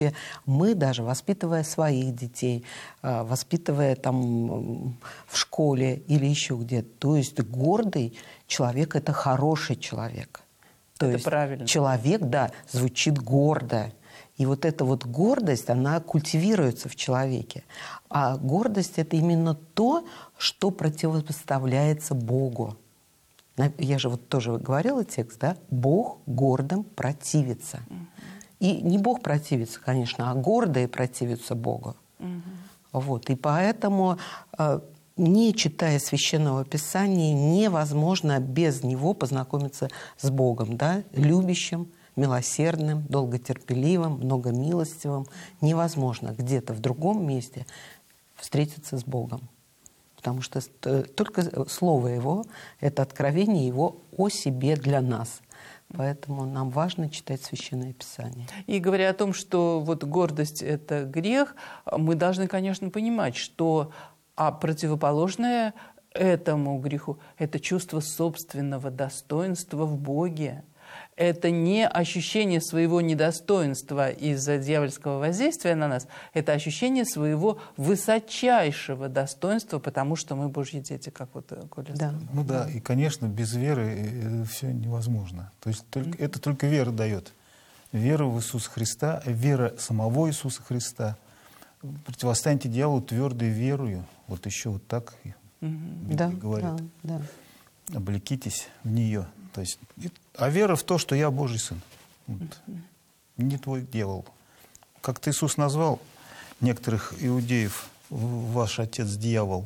Мы даже, воспитывая своих детей, воспитывая там в школе или еще где-то, то есть гордый человек – это хороший человек. То это есть правильно. Человек, да, звучит гордо. И вот эта вот гордость, она культивируется в человеке. А гордость – это именно то, что противопоставляется Богу. Я же вот тоже говорила текст, да? Бог гордым противится. И не Бог противится, конечно, а гордые противятся Богу. Вот. И поэтому, не читая Священного Писания, невозможно без него познакомиться с Богом, да? Любящим, милосердным, долготерпеливым, многомилостивым. Невозможно где-то в другом месте встретиться с Богом. Потому что только Слово Его – это откровение Его о себе для нас. Поэтому нам важно читать Священное Писание. И говоря о том, что вот гордость – это грех, мы должны, конечно, понимать, что противоположное этому греху – это чувство собственного достоинства в Боге. Это не ощущение своего недостоинства из-за дьявольского воздействия на нас, это ощущение своего высочайшего достоинства, потому что мы Божьи дети, как вот Коля сказал. Ну да, и, конечно, без веры все невозможно. То есть это только вера дает. Вера в Иисуса Христа, вера самого Иисуса Христа. Противостаньте дьяволу твердой верою. Вот еще вот так говорит. Да. Облекитесь в нее. То есть, а вера в то, что я Божий Сын. Вот. Не твой дьявол. Как-то Иисус назвал некоторых иудеев: ваш отец дьявол.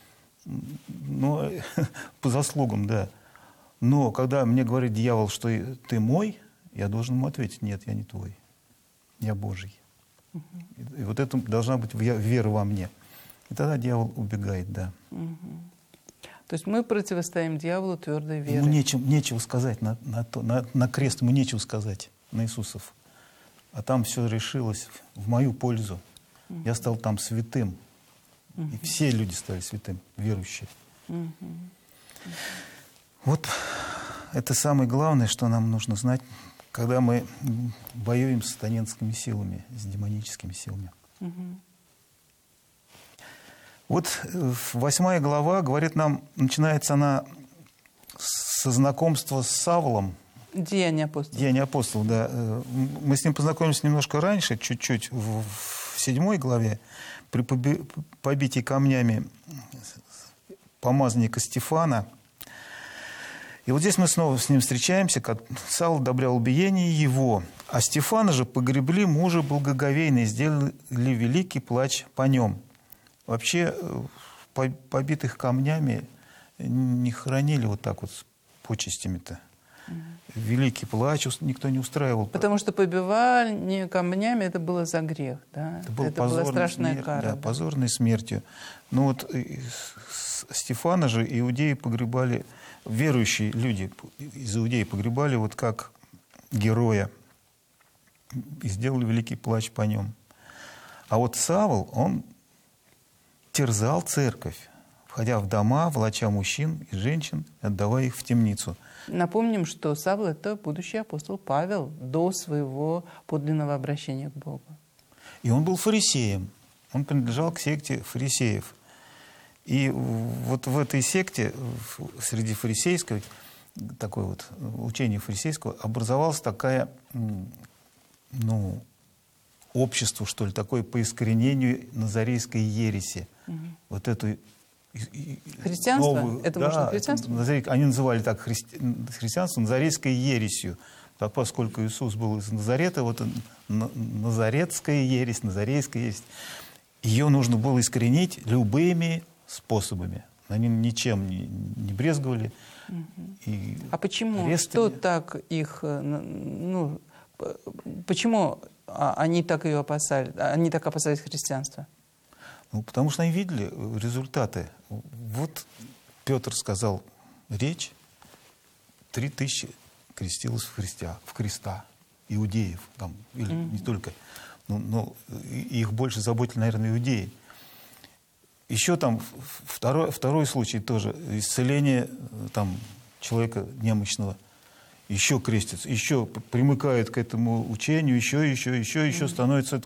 Ну, по заслугам, да. Но когда мне говорит дьявол, что ты мой, я должен ему ответить: нет, я не твой. Я Божий. И вот это должна быть вера во мне. И тогда дьявол убегает, да. То есть мы противостоим дьяволу твердой верой. Ему нечего сказать на крест, ему нечего сказать на Иисусов. А там все решилось в мою пользу. Я стал там святым. И все люди стали святым, верующие. Вот это самое главное, что нам нужно знать, когда мы воюем с сатанинскими силами, с демоническими силами. Вот 8 глава говорит нам, начинается она со знакомства с Савлом. Деяния апостолов. Деяния апостолов, да. Мы с ним познакомились немножко раньше, чуть-чуть, в 7 главе, при побитии камнями помазанника Стефана. И вот здесь мы снова с ним встречаемся, как Савл одобрял убиение его, а Стефана же погребли мужа благоговейно и сделали великий плач по нем. Вообще побитых камнями не хоронили вот так вот с почестями-то. Великий плач никто не устраивал. Потому что побивали камнями, это было за грех. Да? Это была страшная кара. Да, позорной смертью. Но вот Стефана же иудеи погребали, верующие люди из Иудеи погребали вот как героя. И сделали великий плач по нем. А вот Савл, он терзал церковь, входя в дома, волоча мужчин и женщин, отдавая их в темницу. Напомним, что Савл – это будущий апостол Павел до своего подлинного обращения к Богу. И он был фарисеем. Он принадлежал к секте фарисеев. И вот в этой секте, среди фарисейского, такое вот учение фарисейского, образовалась такая, общество, что ли, такое по искоренению назарейской ереси. Вот эту христианство? Новую, это можно христианство? Они называли так христианство назарейской ересью. Так, поскольку Иисус был из Назарета, вот назаретская ересь, назарейская ересь, ее нужно было искоренить любыми способами. Они ничем не брезговали. А почему? Что так их... почему они так ее опасались? Они так опасались христианства? Потому что они видели результаты. Вот Петр сказал речь, 3000 крестилось в Христа, иудеев, там, или не только, но их больше заботили, наверное, иудеи. Еще там второй случай тоже, исцеление там, человека немощного, еще крестится, еще примыкает к этому учению, еще становится